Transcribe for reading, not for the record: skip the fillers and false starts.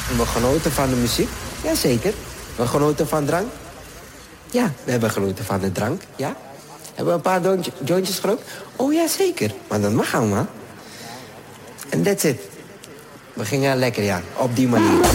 We genoten van de muziek? Jazeker. We genoten van drank? Ja, we hebben genoten van de drank, ja. Hebben we een paar jointjes gerookt? Oh ja, zeker. Maar dat mag allemaal. En that's it. We gingen lekker, ja. Op die manier.